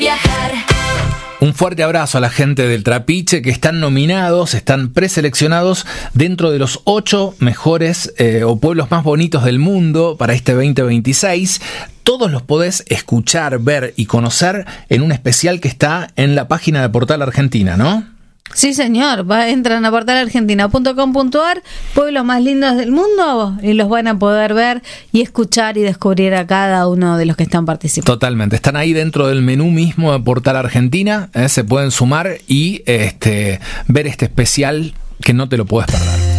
viajar. Un fuerte abrazo a la gente del Trapiche que están nominados, están preseleccionados dentro de los 8 mejores o pueblos más bonitos del mundo para este 2026. Todos los podés escuchar, ver y conocer en un especial que está en la página de Portal Argentina, ¿no? Sí, señor. Entran a portalargentina.com.ar, pueblos más lindos del mundo, y los van a poder ver y escuchar y descubrir a cada uno de los que están participando. Totalmente. Están ahí dentro del menú mismo de Portal Argentina. Se pueden sumar y ver este especial que no te lo puedes perder.